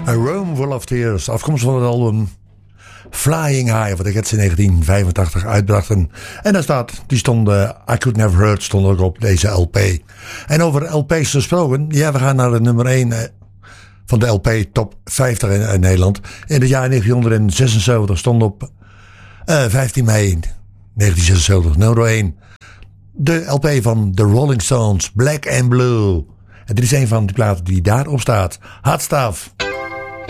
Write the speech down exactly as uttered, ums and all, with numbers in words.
A Room Full of Tears, afkomstig van het album Flying High, wat ik het in negentien vijfentachtig uitbrachten. En daar staat, die stond, uh, I Could Never Hurt, stond ook op deze L P. En over L P's gesproken, ja, we gaan naar de nummer één uh, van de L P Top vijftig in, in Nederland. In het jaar negentien zesenzeventig stond op uh, vijftien mei negentien zesenzeventig, nummer één. De L P van The Rolling Stones, Black and Blue. En dit is een van die platen die daarop staat. Hot Stuff.